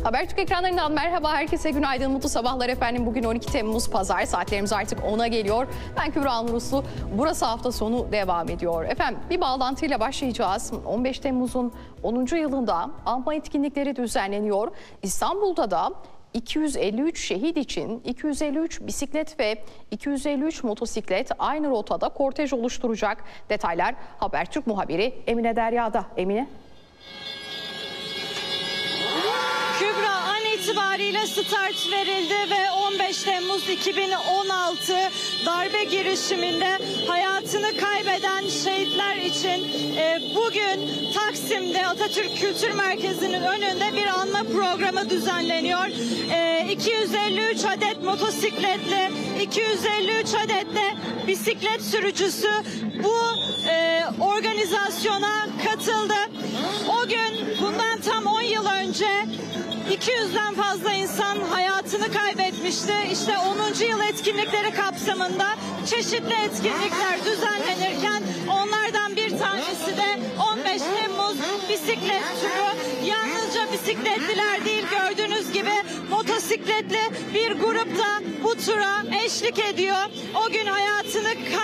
Habertürk ekranlarından merhaba, herkese günaydın, mutlu sabahlar efendim. Bugün 12 Temmuz Pazar, saatlerimiz artık 10'a geliyor. Ben Kübra Nuruslu, burası hafta sonu devam ediyor. Efendim bir bağlantıyla başlayacağız. 15 Temmuz'un 10. yılında anma etkinlikleri düzenleniyor. İstanbul'da da 253 şehit için 253 bisiklet ve 253 motosiklet aynı rotada kortej oluşturacak. Detaylar Habertürk muhabiri Emine Derya'da. Emine. Kübra, an itibariyle start verildi ve 15 Temmuz 2016 darbe girişiminde hayatını kaybeden şehitler için bugün Taksim'de Atatürk Kültür Merkezi'nin önünde bir anma programı düzenleniyor. 253 adet motosikletli, 253 adet de bisiklet sürücüsü bu organizasyona katıldı. O gün bundan tam 10 yıl önce 200'den fazla insan hayatını kaybetmişti. İşte 10. yıl etkinlikleri kapsamında çeşitli etkinlikler düzenlenirken onlardan bir tanesi de 15 Temmuz bisiklet turu. Yalnızca bisikletliler değil, gördüğünüz gibi motosikletli bir grup da bu tura eşlik ediyor. O gün hayatını